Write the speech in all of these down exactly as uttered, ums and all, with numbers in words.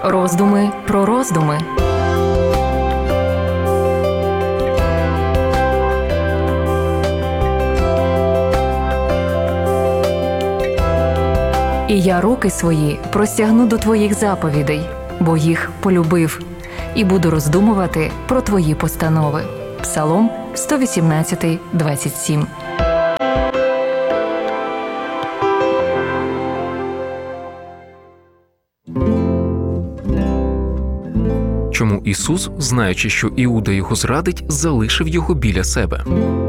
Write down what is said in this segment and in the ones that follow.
Роздуми про роздуми. І я руки свої простягну до твоїх заповідей, бо їх полюбив, і буду роздумувати про твої постанови. Псалом сто вісімнадцять, двадцять сім. Чому Ісус, знаючи, що Іуда його зрадить, залишив його біля себе?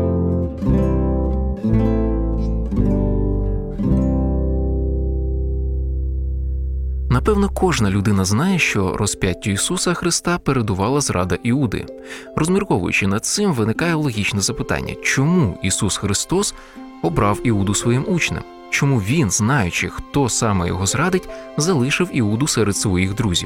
Напевно, кожна людина знає, що розп'яттю Ісуса Христа передувала зрада Іуди. Розмірковуючи над цим, виникає логічне запитання: чому Ісус Христос обрав Іуду своїм учнем? Чому Він, знаючи, хто саме його зрадить, залишив Іуду серед своїх друзів?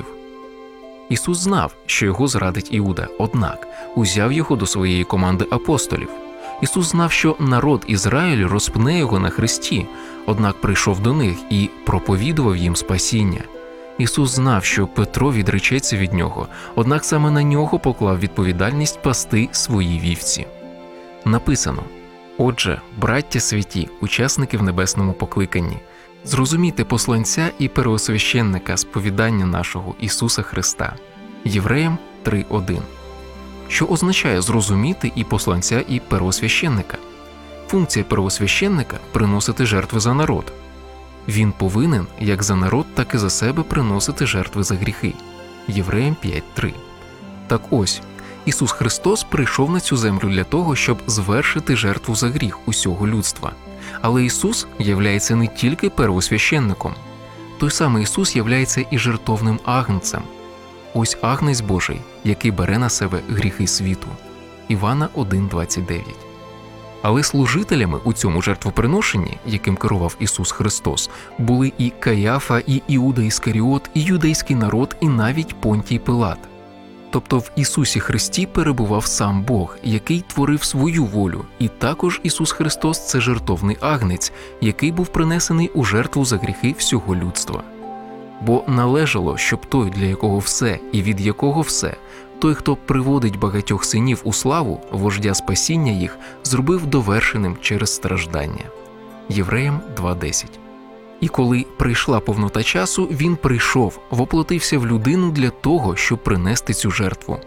Ісус знав, що його зрадить Іуда, однак узяв його до своєї команди апостолів. Ісус знав, що народ Ізраїлю розпне його на хресті, однак прийшов до них і проповідував їм спасіння. Ісус знав, що Петро відречеться від нього, однак саме на нього поклав відповідальність пасти свої вівці. Написано: «Отже, браття святі, учасники в небесному покликанні, зрозумійте посланця і первосвященника сповідання нашого Ісуса Христа». Євреям три один. Що означає зрозуміти і посланця, і первосвященника? Функція первосвященника – приносити жертви за народ. Він повинен як за народ, так і за себе приносити жертви за гріхи. Євреям п'ять три. Так ось, Ісус Христос прийшов на цю землю для того, щоб звершити жертву за гріх усього людства. Але Ісус являється не тільки первосвященником. Той самий Ісус являється і жертовним агнцем. Ось агнець Божий, який бере на себе гріхи світу. Івана один двадцять дев'ять. Але служителями у цьому жертвоприношенні, яким керував Ісус Христос, були і Каяфа, і Іуда Іскаріот, і юдейський народ, і навіть Понтій Пилат. Тобто в Ісусі Христі перебував сам Бог, який творив свою волю, і також Ісус Христос – це жертовний агнець, який був принесений у жертву за гріхи всього людства. Бо належало, щоб той, для якого все і від якого все, той, хто приводить багатьох синів у славу, вождя спасіння їх, зробив довершеним через страждання. Євреям два десять. І коли прийшла повнота часу, він прийшов, воплотився в людину для того, щоб принести цю жертву.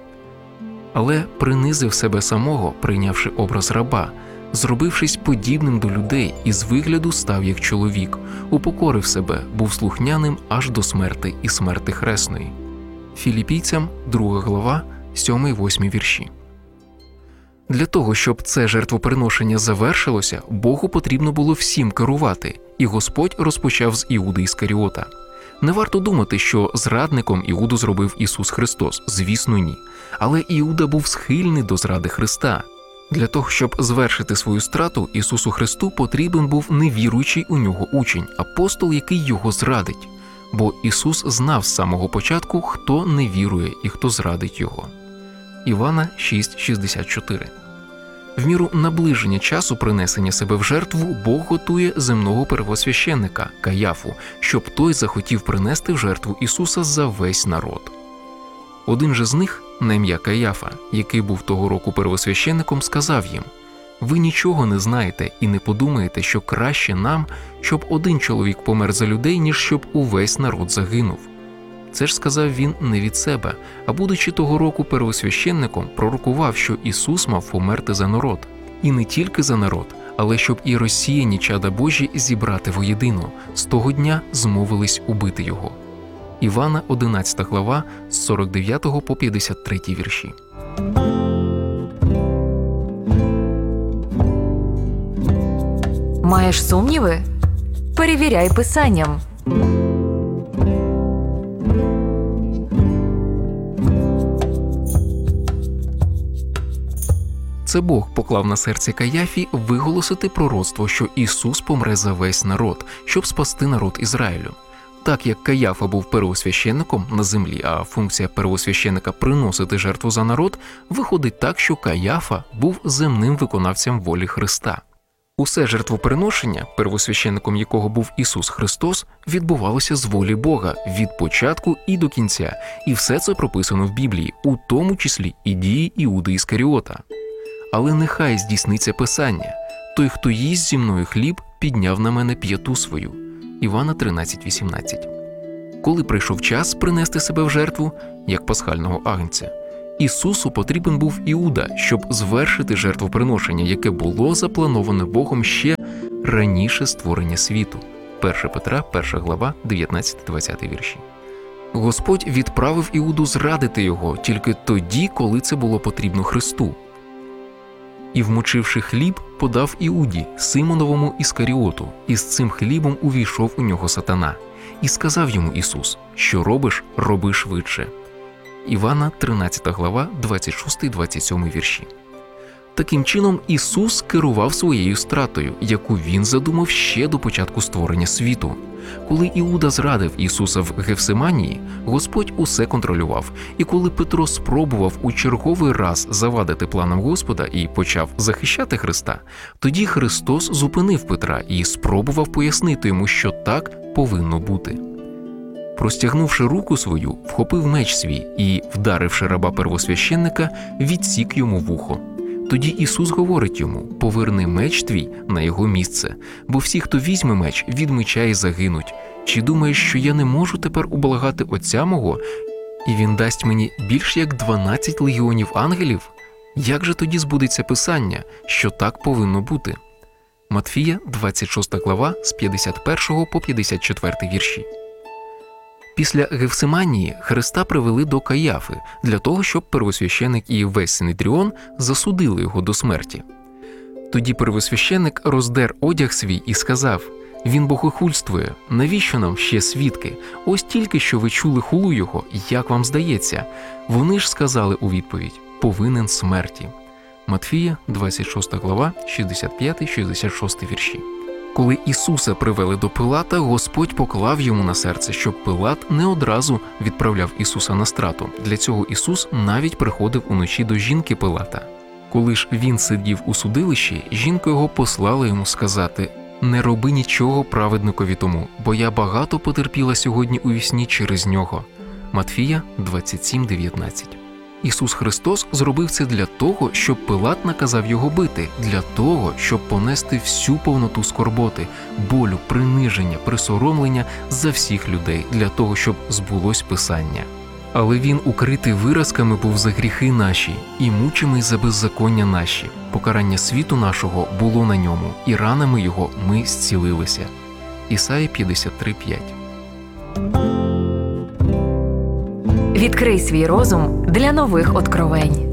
Але принизив себе самого, прийнявши образ раба, зробившись подібним до людей, і з вигляду став як чоловік, упокорив себе, був слухняним аж до смерти і смерти хресної. Філіпійцям, друга глава, сьомий-восьмий вірші. Для того, щоб це жертвоприношення завершилося, Богу потрібно було всім керувати, і Господь розпочав з Іуди Іскаріота. Не варто думати, що зрадником Іуду зробив Ісус Христос, звісно, ні. Але Іуда був схильний до зради Христа. Для того, щоб звершити свою страту, Ісусу Христу потрібен був невіруючий у нього учень, апостол, який його зрадить. Бо Ісус знав з самого початку, хто не вірує і хто зрадить його. Івана шість шістдесят чотири. В міру наближення часу принесення себе в жертву Бог готує земного первосвященника Каяфу, щоб той захотів принести в жертву Ісуса за весь народ. Один же з них, на ім'я Каяфа, який був того року первосвященником, сказав їм: «Ви нічого не знаєте і не подумаєте, що краще нам, щоб один чоловік помер за людей, ніж щоб увесь народ загинув». Це ж сказав він не від себе, а будучи того року первосвященником, пророкував, що Ісус мав померти за народ. І не тільки за народ, але щоб і розсіяні чада Божі зібрати воєдино, з того дня змовились убити його. Івана одинадцята глава, з сорок дев'ятого по п'ятдесят третій вірші. Маєш сумніви? Перевіряй Писанням. Це Бог поклав на серце Каяфі виголосити пророцтво, що Ісус помре за весь народ, щоб спасти народ Ізраїлю. Так як Каяфа був первосвященником на землі, а функція первосвященника – приносити жертву за народ, виходить так, що Каяфа був земним виконавцем волі Христа. Усе жертвоприношення, первосвященником якого був Ісус Христос, відбувалося з волі Бога від початку і до кінця, і все це прописано в Біблії, у тому числі і дії Іуди Іскаріота. Але нехай здійсниться Писання: «Той, хто їсть зі мною хліб, підняв на мене п'яту свою». Івана тринадцять вісімнадцять. Коли прийшов час принести себе в жертву, як пасхального агнця, Ісусу потрібен був Іуда, щоб звершити жертвоприношення, яке було заплановане Богом ще раніше створення світу. перше Петра, перша глава, дев'ятнадцятий-двадцятий вірші. Господь відправив Іуду зрадити його тільки тоді, коли це було потрібно Христу. І, вмочивши хліб, подав Іуді, Симоновому Іскаріоту, і з цим хлібом увійшов у нього сатана. І сказав йому Ісус: «Що робиш, роби швидше». Івана тринадцята глава, двадцять шостий-двадцять сьомий вірші. Таким чином, Ісус керував своєю стратою, яку Він задумав ще до початку створення світу. Коли Іуда зрадив Ісуса в Гефсиманії, Господь усе контролював. І коли Петро спробував у черговий раз завадити планам Господа і почав захищати Христа, тоді Христос зупинив Петра і спробував пояснити йому, що так повинно бути. Простягнувши руку свою, вхопив меч свій і, вдаривши раба первосвященника, відсік йому вухо. Тоді Ісус говорить йому: «Поверни меч твій на його місце, бо всі, хто візьме меч, від меча й загинуть. Чи думаєш, що я не можу тепер ублагати Отця мого, і він дасть мені більш як дванадцять легіонів ангелів? Як же тоді збудеться Писання, що так повинно бути?» Матфія, двадцять шоста глава, з п'ятдесят першого по п'ятдесят четвертий вірші. Після Гефсиманії Христа привели до Каяфи для того, щоб первосвященик і весь Синедріон засудили його до смерті. Тоді первосвященик роздер одяг свій і сказав: «Він богохульствує, навіщо нам ще свідки? Ось тільки що ви чули хулу його, як вам здається?» Вони ж сказали у відповідь: «Повинен смерті». Матфія, двадцять шоста глава, шістдесят п'ятий - шістдесят шостий вірші. Коли Ісуса привели до Пилата, Господь поклав йому на серце, щоб Пилат не одразу відправляв Ісуса на страту. Для цього Ісус навіть приходив уночі до жінки Пилата. Коли ж він сидів у судилищі, жінка його послала йому сказати: «Не роби нічого праведникові тому, бо я багато потерпіла сьогодні у вісні через нього». Матфія двадцять сім дев'ятнадцять. Ісус Христос зробив це для того, щоб Пилат наказав його бити, для того, щоб понести всю повноту скорботи, болю, приниження, присоромлення за всіх людей, для того, щоб збулось Писання. Але він укритий виразками був за гріхи наші і мучимий за беззаконня наші. Покарання світу нашого було на ньому, і ранами його ми зцілилися. Ісая п'ятдесят три п'ять. Відкрий свій розум для нових откровень.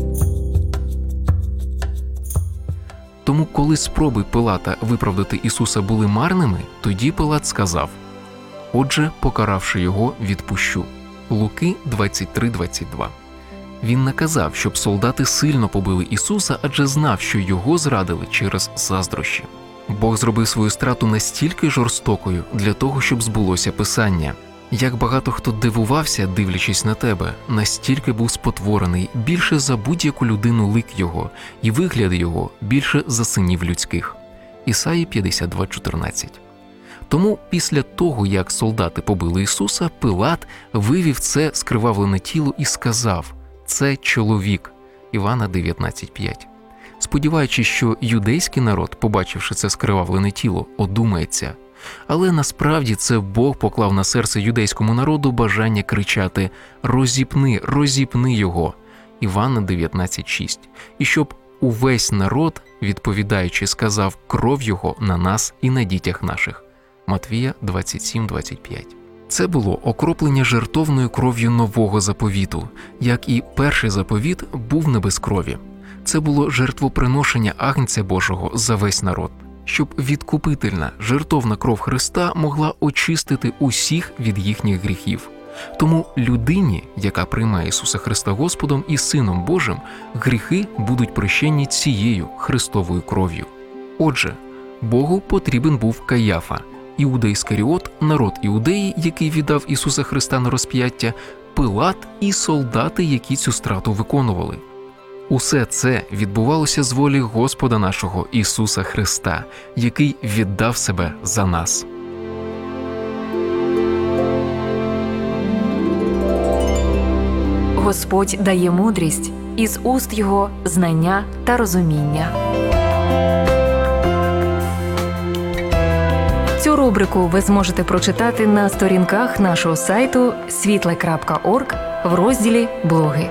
Тому, коли спроби Пилата виправдати Ісуса були марними, тоді Пилат сказав: «Отже, покаравши його, відпущу». Луки двадцять три двадцять два. Він наказав, щоб солдати сильно побили Ісуса, адже знав, що його зрадили через заздрощі. Бог зробив свою страту настільки жорстокою для того, щоб збулося Писання. Як багато хто дивувався, дивлячись на тебе, настільки був спотворений, більше за будь-яку людину лик його, і вигляд його більше за синів людських. Ісаї п'ятдесят два чотирнадцять. Тому після того, як солдати побили Ісуса, Пилат вивів це скривавлене тіло і сказав: «Це чоловік». Івана дев'ятнадцять п'ять. Сподіваючись, що юдейський народ, побачивши це скривавлене тіло, одумається. Але насправді це Бог поклав на серце юдейському народу бажання кричати: «Розіпни, розіпни його» Івана дев'ятнадцять шість. І щоб увесь народ, відповідаючи, сказав: «Кров його на нас і на дітях наших» Матвія двадцять сім двадцять п'ять. Це було окроплення жертовною кров'ю нового заповіту, як і перший заповіт був не без крові. Це було жертвоприношення Агнця Божого за весь народ, щоб відкупительна, жертовна кров Христа могла очистити усіх від їхніх гріхів. Тому людині, яка приймає Ісуса Христа Господом і Сином Божим, гріхи будуть прощені цією Христовою кров'ю. Отже, Богу потрібен був Каяфа, Іуда Іскаріот, народ Іудеї, який віддав Ісуса Христа на розп'яття, Пилат і солдати, які цю страту виконували. Усе це відбувалося з волі Господа нашого Ісуса Христа, який віддав себе за нас. Господь дає мудрість, із уст Його знання та розуміння. Цю рубрику ви зможете прочитати на сторінках нашого сайту світле крапка орг в розділі «Блоги».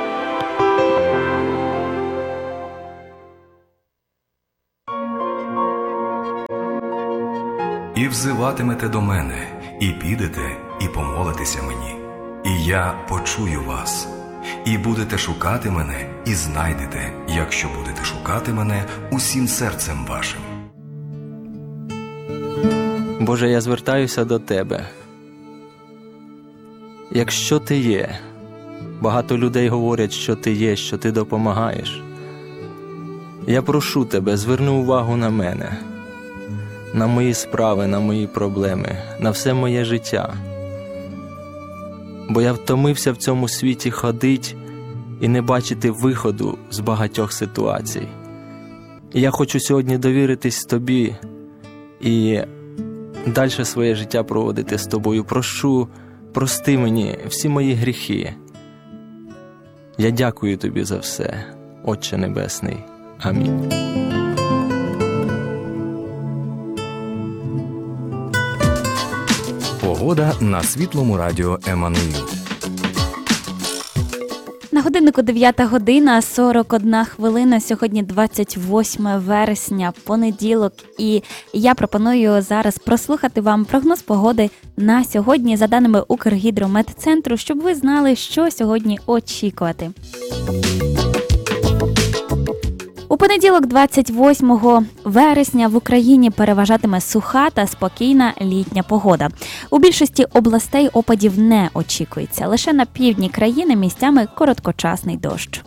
І взиватимете до мене, і підете, і помолитеся мені, і я почую вас. І будете шукати мене, і знайдете, якщо будете шукати мене усім серцем вашим. Боже, я звертаюся до Тебе. Якщо Ти є, багато людей говорять, що Ти є, що Ти допомагаєш. Я прошу Тебе, зверни увагу на мене, на мої справи, на мої проблеми, на все моє життя. Бо я втомився в цьому світі ходить і не бачити виходу з багатьох ситуацій. І я хочу сьогодні довіритись Тобі і далі своє життя проводити з Тобою. Прошу, прости мені всі мої гріхи. Я дякую Тобі за все, Отче Небесний. Амінь. Погода на Світлому радіо Еммануїл. На годиннику дев'ята година, сорок одна хвилина, сьогодні двадцять восьме вересня, понеділок, і я пропоную зараз прослухати вам прогноз погоди на сьогодні за даними Укргідрометцентру, щоб ви знали, що сьогодні очікувати. У понеділок, двадцять восьмого вересня, в Україні переважатиме суха та спокійна літня погода. У більшості областей опадів не очікується. Лише на півдні країни місцями короткочасний дощ.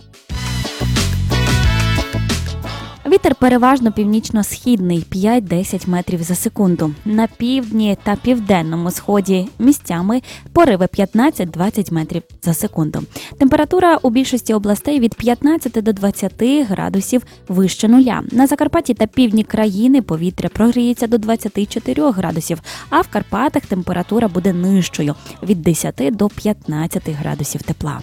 Вітер переважно північно-східний – п'ять-десять метрів за секунду. На півдні та південному сході місцями пориви п'ятнадцять-двадцять метрів за секунду. Температура у більшості областей від п'ятнадцяти до двадцяти градусів вище нуля. На Закарпатті та півдні країни повітря прогріється до двадцяти чотирьох градусів, а в Карпатах температура буде нижчою – від десяти до п'ятнадцяти градусів тепла.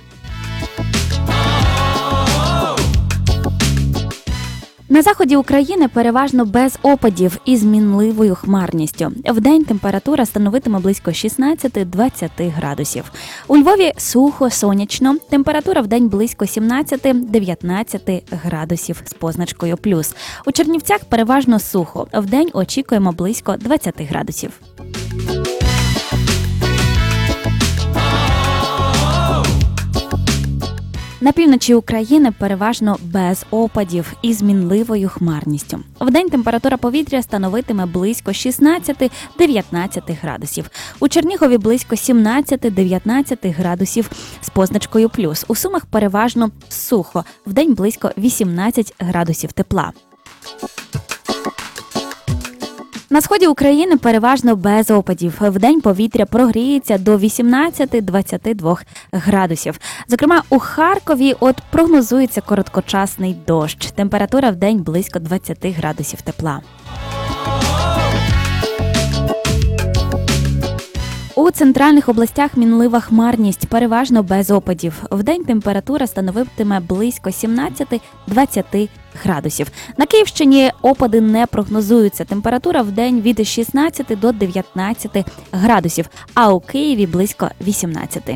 На заході України переважно без опадів із мінливою хмарністю. Вдень температура становитиме близько шістнадцяти-двадцяти градусів. У Львові сухо, сонячно. Температура вдень близько сімнадцяти-дев'ятнадцяти градусів з позначкою плюс. У Чернівцях переважно сухо. Вдень очікуємо близько двадцяти градусів. На півночі України переважно без опадів із мінливою хмарністю. Вдень температура повітря становитиме близько шістнадцяти-дев'ятнадцяти градусів. У Чернігові близько сімнадцяти-дев'ятнадцяти градусів з позначкою плюс. У Сумах переважно сухо. Вдень близько вісімнадцять градусів тепла. На сході України переважно без опадів. Вдень повітря прогріється до вісімнадцяти-двадцяти двох градусів. Зокрема, у Харкові от прогнозується короткочасний дощ. Температура вдень близько двадцяти градусів тепла. У центральних областях мінлива хмарність, переважно без опадів. Вдень температура становитиме близько сімнадцяти-двадцяти градусів. На Київщині опади не прогнозуються. Температура вдень від шістнадцяти до дев'ятнадцяти градусів, а у Києві близько вісімнадцяти.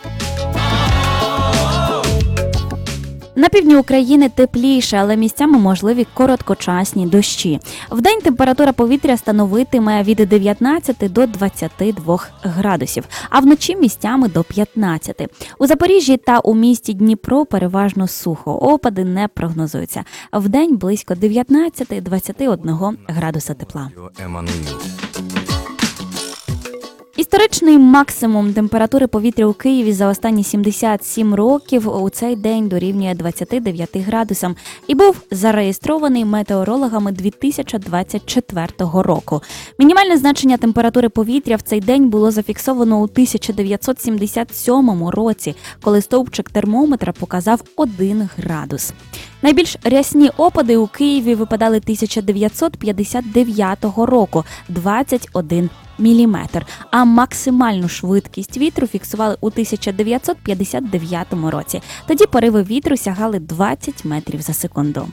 На півдні України тепліше, але місцями можливі короткочасні дощі. Вдень температура повітря становитиме від дев'ятнадцяти до двадцяти двох градусів, а вночі місцями до п'ятнадцяти. У Запоріжжі та у місті Дніпро переважно сухо. Опади не прогнозуються. Вдень близько дев'ятнадцяти-двадцяти одного градуса тепла. І Історичний максимум температури повітря у Києві за останні сімдесят сім років у цей день дорівнює двадцяти дев'яти градусам і був зареєстрований метеорологами дві тисячі двадцять четвертого року. Мінімальне значення температури повітря в цей день було зафіксовано у тисяча дев'ятсот сімдесят сьомому році, коли стовпчик термометра показав один градус. Найбільш рясні опади у Києві випадали тисяча дев'ятсот п'ятдесят дев'ятого року – двадцять один міліметр, а максимальну швидкість вітру фіксували у тисяча дев'ятсот п'ятдесят дев'ятому році. Тоді пориви вітру сягали двадцять метрів за секунду.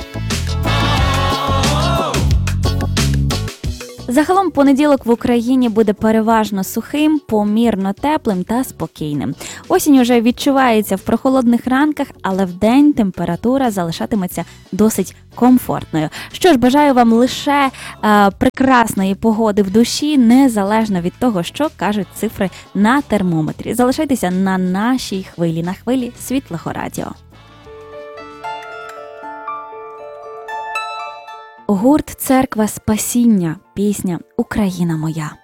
Загалом понеділок в Україні буде переважно сухим, помірно теплим та спокійним. Осінь уже відчувається в прохолодних ранках, але вдень температура залишатиметься досить комфортною. Що ж, бажаю вам лише е, прекрасної погоди в душі, незалежно від того, що кажуть цифри на термометрі. Залишайтеся на нашій хвилі, на хвилі Світлого Радіо. Гурт «Церква Спасіння», пісня «Україна моя».